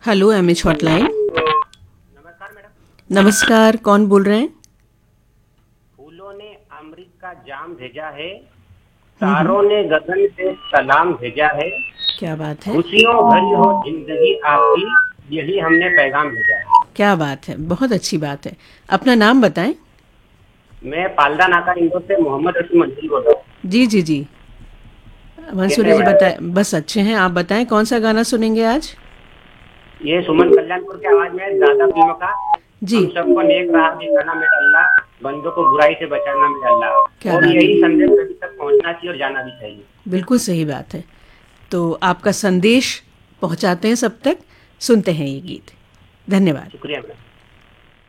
Hello MH hotline. नमस्कार madam. नमस्कार, कौन बोल रहे हैं? फूलों ने अमृत का जाम भेजा है, तारों ने गगन से सलाम भेजा है, क्या बात है। खुशियों भरी हो जिंदगी आपकी, यही हमने पैगाम भेजा है। क्या बात है, बहुत अच्छी बात है। अपना नाम बताएं। मैं पालदा नाका इंदौर से मोहम्मद रसूल मंजिल बोल रहा हूँ। जी जी जी। कैसे मंसूरी हैं जी मैडम? बताएं, बस अच्छे हैं। आप बताएं कौन सा गाना सुनेंगे आज? ये सुमन कल्याणपुर की आवाज में दादा फिल्म का जी। हम सबको नेक राह दिखाना मेरा अल्लाह, बंदों को बुराई से बचाना मेरा अल्लाह। क्या और बात यही है, संदेश सभी तक पहुंचना चाहिए और जाना भी चाहिए। बिल्कुल सही बात है। तो आपका संदेश पहुंचाते हैं सब तक। सुनते हैं ये गीत। धन्यवाद। शुक्रिया मैडम।